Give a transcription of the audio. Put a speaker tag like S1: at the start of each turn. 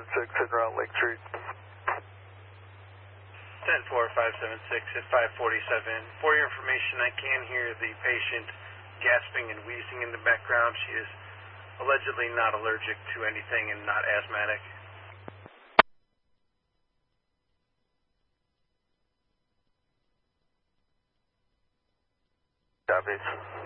S1: en route Lake Street.
S2: 10-4-576 at 547. For your information, I can hear the patient gasping and wheezing in the background. She is allegedly not allergic to anything and not asthmatic.
S1: Copies.